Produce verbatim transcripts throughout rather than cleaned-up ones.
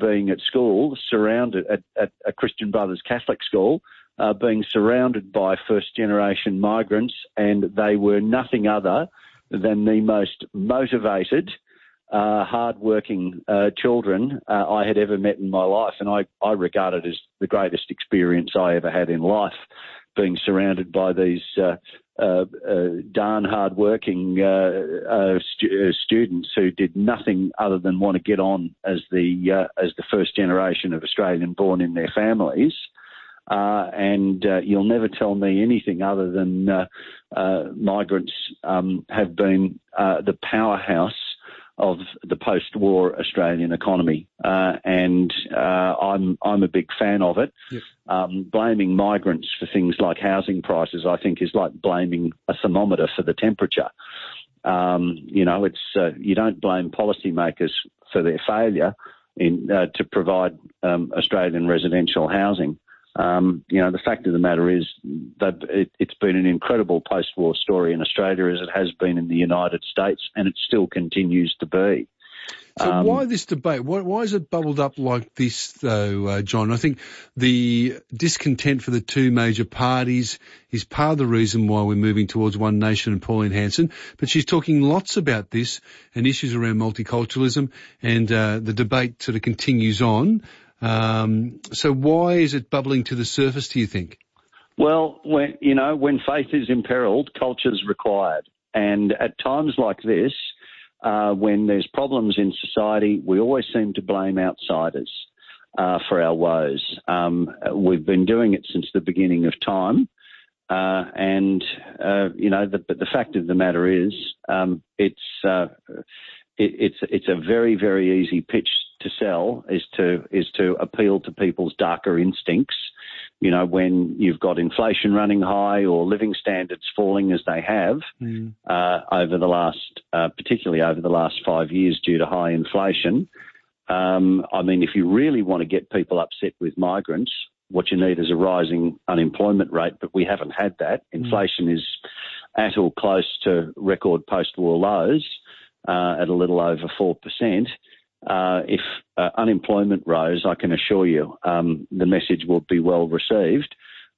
being at school, surrounded at, at a Christian Brothers Catholic school, uh, being surrounded by first-generation migrants, and they were nothing other than the most motivated, uh, hard-working uh, children uh, I had ever met in my life, and I, I regard it as the greatest experience I ever had in life, being surrounded by these uh, uh, uh, darn hard-working uh, uh, stu- uh, students who did nothing other than want to get on as the uh, as the first generation of Australian born in their families. Uh, and uh, you'll never tell me anything other than uh, uh, migrants um, have been uh, the powerhouse of the post-war Australian economy, uh, and uh, I'm I'm a big fan of it. Yep. Um, blaming migrants for things like housing prices, I think, is like blaming a thermometer for the temperature. Um, you know, it's uh, you don't blame policymakers for their failure in uh, to provide um, Australian residential housing. Um, you know, the fact of the matter is that it, it's been an incredible post-war story in Australia, as it has been in the United States, and it still continues to be. So um, why this debate? Why, why is it bubbled up like this, though, uh, John? I think the discontent for the two major parties is part of the reason why we're moving towards one nation and Pauline Hanson. But she's talking lots about this and issues around multiculturalism, and uh, the debate sort of continues on. Um, so why is it bubbling to the surface, do you think? Well, when, you know, when faith is imperiled, culture's required. And at times like this, uh, when there's problems in society, we always seem to blame outsiders uh, for our woes. Um, we've been doing it since the beginning of time. Uh, and, uh, you know, the, but the fact of the matter is um, it's uh, it, it's it's a very, very easy pitch to sell is to is to appeal to people's darker instincts. You know, when you've got inflation running high or living standards falling as they have mm. uh, over the last, uh, particularly over the last five years due to high inflation. Um, I mean, if you really want to get people upset with migrants, what you need is a rising unemployment rate, but we haven't had that. Inflation mm. is at or close to record post-war lows uh, at a little over four percent. Uh, if uh, unemployment rose, I can assure you um, the message will be well received.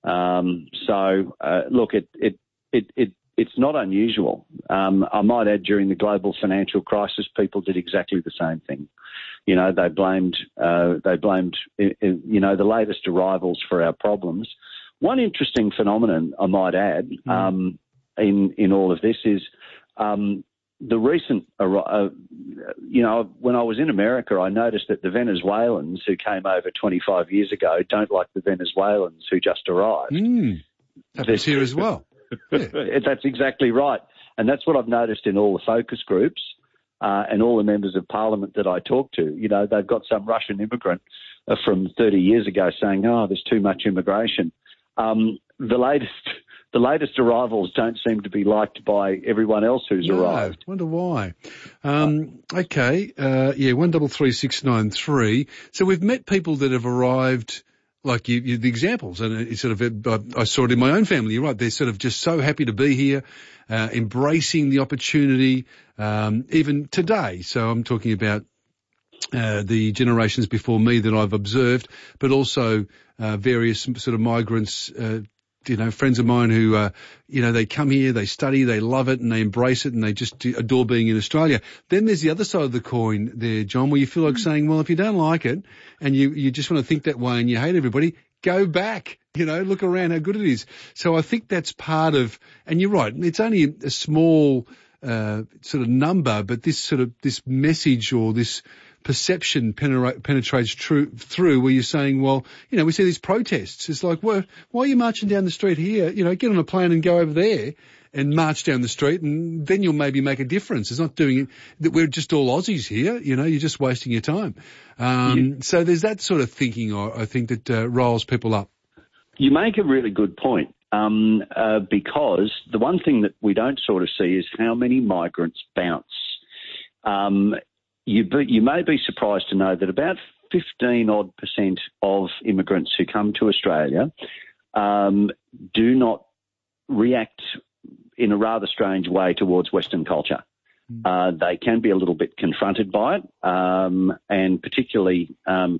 Um, so, uh, look, it, it, it, it, it's not unusual. Um, I might add, during the global financial crisis, people did exactly the same thing. You know, they blamed, uh, they blamed, you know, the latest arrivals for our problems. One interesting phenomenon, I might add, mm. um, in in all of this is. Um, The recent, uh, you know, when I was in America, I noticed that the Venezuelans who came over twenty-five years ago don't like the Venezuelans who just arrived. Mm. Happens here as well. Yeah. That's exactly right. And that's what I've noticed in all the focus groups uh, and all the members of parliament that I talk to. You know, they've got some Russian immigrant uh, from thirty years ago saying, oh, there's too much immigration. Um, the latest... The latest arrivals don't seem to be liked by everyone else who's no, arrived. Wonder why. Um, okay, uh, yeah, one double three six nine three. So we've met people that have arrived, like you, you the examples, and it's sort of I, I saw it in my own family. You're right; they're sort of just so happy to be here, uh, embracing the opportunity, um, even today. So I'm talking about uh, the generations before me that I've observed, but also uh, various sort of migrants. Uh, You know, friends of mine who, uh, you know, they come here, they study, they love it, and they embrace it, and they just adore being in Australia. Then there's the other side of the coin there, John, where you feel like saying, well, if you don't like it and you, you just want to think that way and you hate everybody, go back, you know, look around how good it is. So I think that's part of, and you're right, it's only a small uh, sort of number, but this sort of, this message or this perception penetra- penetrates true, through where you're saying, well, you know, we see these protests. It's like, well, why are you marching down the street here? You know, get on a plane and go over there and march down the street, and then you'll maybe make a difference. It's not doing it that we're just all Aussies here. You know, you're just wasting your time. Um, yeah. So there's that sort of thinking, I think, that uh, riles people up. You make a really good point. Um, uh, because the one thing that we don't sort of see is how many migrants bounce. Um, You, be, you may be surprised to know that about fifteen odd percent of immigrants who come to Australia um, do not react in a rather strange way towards Western culture. Mm. Uh, they can be a little bit confronted by it, um, and particularly um,